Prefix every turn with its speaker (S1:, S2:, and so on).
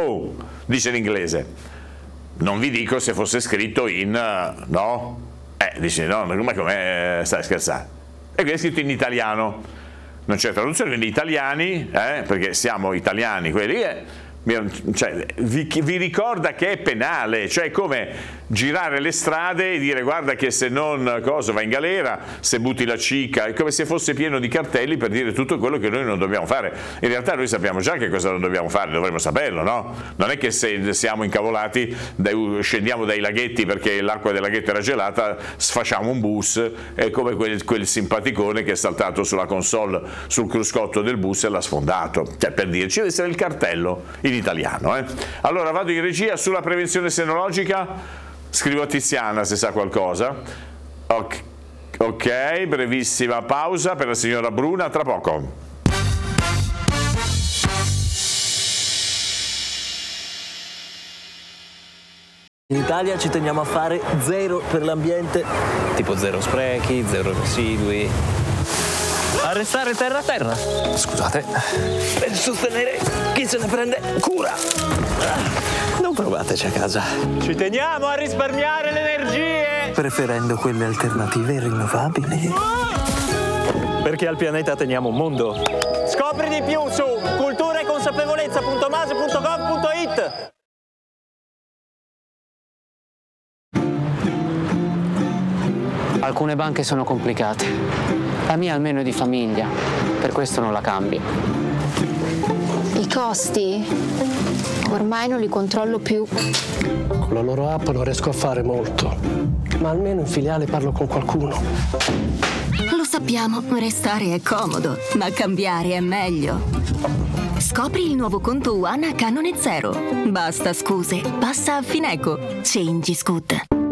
S1: Oh, dice l'inglese. Non vi dico se fosse scritto in... no? Dice no, ma come stai scherzando? E qui è scritto in italiano. Non c'è traduzione, quindi italiani, perché siamo italiani quelli cioè, vi ricorda che è penale, cioè come girare le strade e dire guarda che se non va in galera, se butti la cicca, è come se fosse pieno di cartelli per dire tutto quello che noi non dobbiamo fare. In realtà noi sappiamo già che cosa non dobbiamo fare, dovremmo saperlo, no? Non è che se siamo incavolati scendiamo dai laghetti perché l'acqua del laghetto era gelata, sfasciamo un bus, è come quel simpaticone che è saltato sulla console, sul cruscotto del bus e l'ha sfondato, cioè per dirci deve essere il cartello in italiano. Allora vado in regia sulla prevenzione senologica, scrivo a Tiziana se sa qualcosa. Ok, brevissima pausa per la signora Bruna, tra poco.
S2: In Italia ci teniamo a fare zero per l'ambiente, tipo zero sprechi, zero residui. Arrestare terra a terra. Scusate. Per sostenere chi se ne prende cura. Non provateci a casa. Ci teniamo a risparmiare le energie. Preferendo quelle alternative rinnovabili. Perché al pianeta teniamo un mondo. Scopri di più su culturaeconsapevolezza.mase.gov.it.
S3: Alcune banche sono complicate. La mia almeno è di famiglia, per questo non la cambio.
S4: I costi? Ormai non li controllo più.
S5: Con la loro app non riesco a fare molto, ma almeno in filiale parlo con qualcuno.
S6: Lo sappiamo, restare è comodo, ma cambiare è meglio. Scopri il nuovo conto One a canone zero. Basta scuse, passa a Fineco. Change is good.